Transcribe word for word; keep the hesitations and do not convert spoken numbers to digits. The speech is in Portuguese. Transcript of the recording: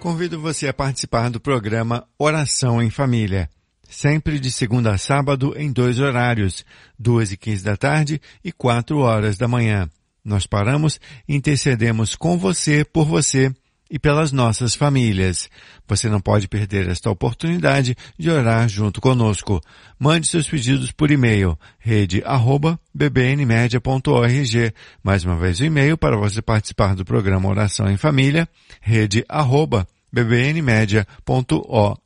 Convido você a participar do programa Oração em Família, sempre de segunda a sábado em dois horários, duas e quinze da tarde e quatro horas da manhã. Nós paramos e intercedemos com você, por você e pelas nossas famílias. Você não pode perder esta oportunidade de orar junto conosco. Mande seus pedidos por e-mail, rede arroba b b n media ponto org. Mais uma vez o e-mail para você participar do programa Oração em Família, rede arroba b b n media ponto org.